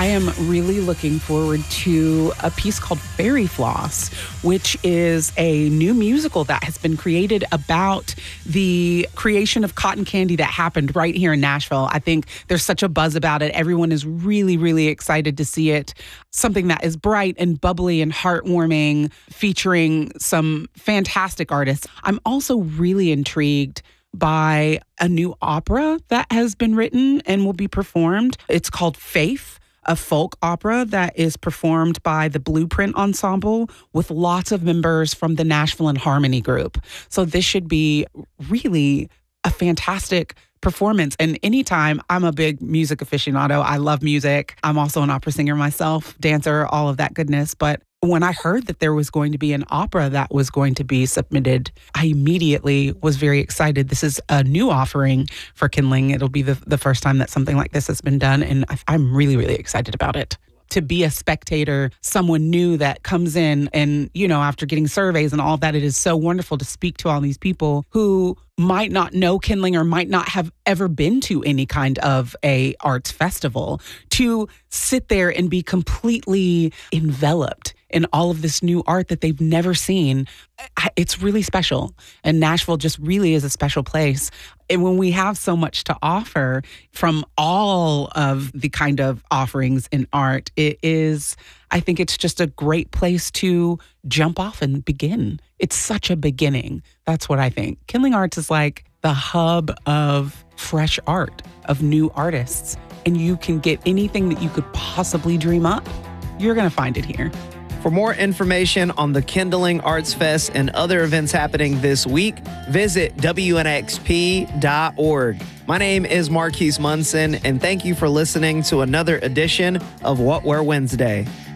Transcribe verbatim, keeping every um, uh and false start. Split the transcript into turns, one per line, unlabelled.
I am really looking forward to a piece called Fairy Floss, which is a new musical that has been created about the creation of cotton candy that happened right here in Nashville. I think there's such a buzz about it. Everyone is really, really excited to see it. Something that is bright and bubbly and heartwarming, featuring some fantastic artists. I'm also really intrigued by a new opera that has been written and will be performed. It's called Faith, a folk opera that is performed by the Blueprint Ensemble with lots of members from the Nashville and Harmony Group. So this should be really a fantastic performance. And anytime, I'm a big music aficionado. I love music. I'm also an opera singer myself, dancer, all of that goodness. But when I heard that there was going to be an opera that was going to be submitted, I immediately was very excited. This is a new offering for Kindling. It'll be the, the first time that something like this has been done, and I'm really, really excited about it. To be a spectator, someone new that comes in and, you know, after getting surveys and all that, it is so wonderful to speak to all these people who might not know Kindling or might not have ever been to any kind of a arts festival, to sit there and be completely enveloped in all of this new art that they've never seen. It's really special. And Nashville just really is a special place. And when we have so much to offer from all of the kind of offerings in art, it is, I think it's just a great place to jump off and begin. It's such a beginning. That's what I think. Kindling Arts is like the hub of fresh art, of new artists. And you can get anything that you could possibly dream up. You're going to find it here.
For more information on the Kindling Arts Fest and other events happening this week, visit W N X P dot org. My name is Marquise Munson, and thank you for listening to another edition of What Wear Wednesday.